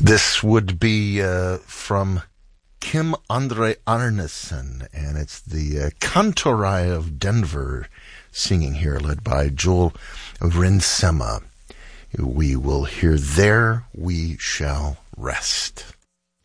This would be from Kim Andre Arnesen, and it's the Kantorei of Denver singing here, led by Joel Rinsema. We will hear There We Shall Rest.